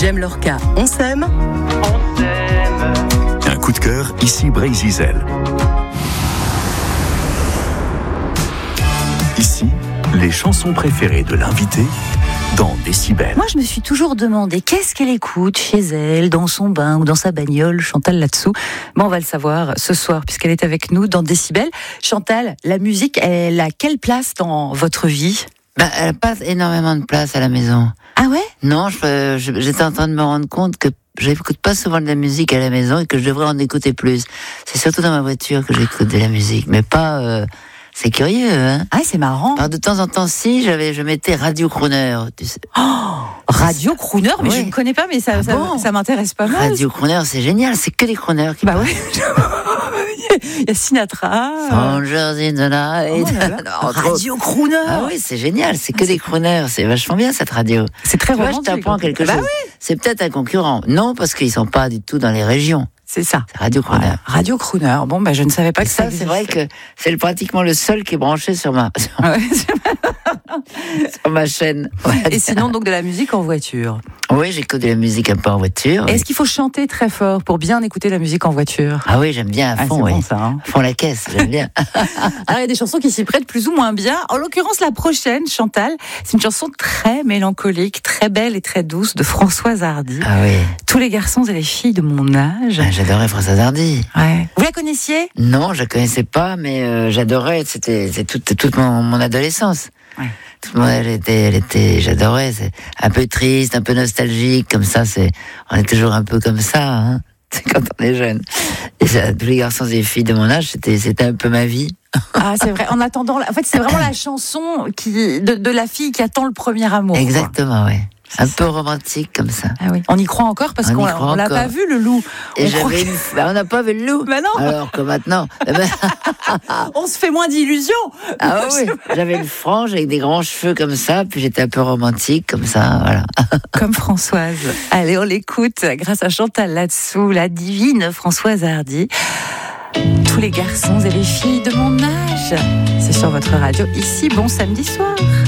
J'aime Lorca, on s'aime. Un coup de cœur, ici Brésil. Ici, les chansons préférées de l'invité dans Décibel. Moi, je me suis toujours demandé qu'est-ce qu'elle écoute chez elle, dans son bain ou dans sa bagnole, Chantal là-dessous. Bon, on va le savoir ce soir, puisqu'elle est avec nous dans Décibel. Chantal, la musique, elle a quelle place dans votre vie ? Elle n'a pas énormément de place à la maison. Ah ouais ? Non, j'étais en train de me rendre compte que j'écoute pas souvent de la musique à la maison et que je devrais en écouter plus. C'est surtout dans ma voiture que j'écoute de la musique, mais pas... C'est curieux, hein ? Ah, c'est marrant. Alors, de temps en temps, je mettais Radio Crooner, tu sais. Oh, Radio Crooner, mais oui. Je ne connais pas, mais ça m'intéresse pas mal. Radio Crooner, c'est génial, c'est que des crooners qui parlent. Ouais. Il y a Sinatra. Strangers in the night. Radio Crooner. Ah oui, c'est génial, c'est que des crooners. C'est vachement bien cette radio. C'est très romantique. Je t'apprends quelque chose. Oui. C'est peut-être un concurrent. Non, parce qu'ils sont pas du tout dans les régions. C'est ça. C'est Radio Crooner. Ouais. Radio Crooner. Bon, je ne savais pas que ça c'est vrai que c'est pratiquement le seul qui est branché sur sur ma chaîne. Et sinon, donc de la musique en voiture. Oui, j'écoute de la musique un peu en voiture. Est-ce qu'il faut chanter très fort pour bien écouter la musique en voiture ? Ah oui, j'aime bien à fond. C'est bon, ça, hein. À fond la caisse, j'aime bien. Alors, il y a des chansons qui s'y prêtent plus ou moins bien. En l'occurrence, la prochaine, Chantal, c'est une chanson très mélancolique, très belle et très douce de Françoise Hardy. Ah oui. Tous les garçons et les filles de mon âge. Ah, j'adorais Françoise Hardy. Ouais. Vous la connaissiez ? Non, je la connaissais pas, mais j'adorais. C'était toute mon adolescence. Ouais. J'adorais. C'est un peu triste, un peu nostalgique, comme ça. On est toujours un peu comme ça, hein. C'est quand on est jeune. Et tous les garçons et les filles de mon âge, c'était un peu ma vie. Ah, c'est vrai. En attendant, en fait, c'est vraiment la chanson de la fille qui attend le premier amour. Exactement, oui. Un peu romantique comme ça. Ah oui. On y croit encore parce qu'on l'a pas vu, le loup. Et on n'a pas vu le loup. Bah non. Alors que maintenant, on se fait moins d'illusions. Ah oui. J'avais une frange avec des grands cheveux comme ça, puis j'étais un peu romantique comme ça, voilà. Comme Françoise. Allez, on l'écoute grâce à Chantal là-dessous, la divine Françoise Hardy. Tous les garçons et les filles de mon âge. C'est sur votre radio. Ici, bon samedi soir.